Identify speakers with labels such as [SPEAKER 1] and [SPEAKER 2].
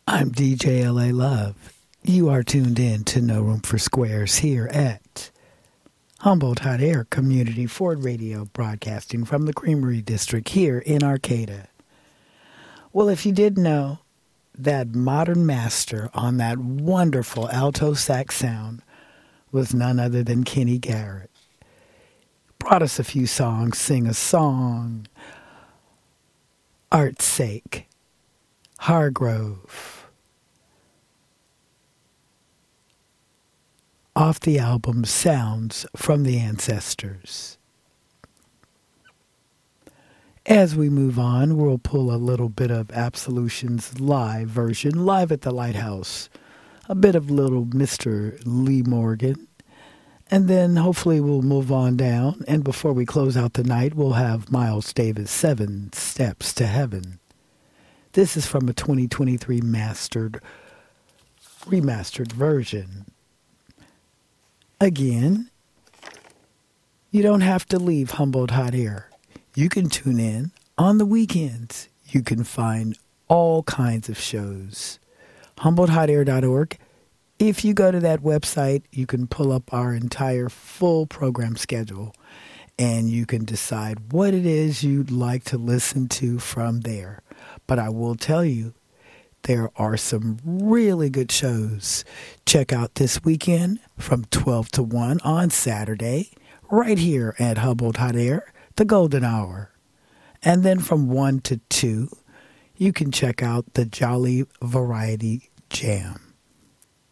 [SPEAKER 1] I'm DJ LA Love. You are tuned in to No Room for Squares here at Humboldt Hot Air Community Ford Radio, broadcasting from the Creamery District here in Arcata. Well, if you did know, that modern master on that wonderful alto sax sound was none other than Kenny Garrett. Brought us a few songs, Sing a Song, Art's Sake, Hargrove, off the album Sounds from the Ancestors. As we move on, we'll pull a little bit of Absolution's live version, live at the Lighthouse, a bit of little Mr. Lee Morgan, and then hopefully we'll move on down, and before we close out the night, we'll have Miles Davis' 7 Steps to Heaven. This is from a 2023 remastered version. Again, you don't have to leave Humboldt Hot Air. You can tune in on the weekends. You can find all kinds of shows. HumboldtHotAir.org. If you go to that website, you can pull up our entire full program schedule, and you can decide what it is you'd like to listen to from there. But I will tell you, there are some really good shows. Check out this weekend from 12 to 1 on Saturday, right here at Humboldt Hot Air, the Golden Hour. And then from 1 to 2, you can check out the Jolly Variety Jam.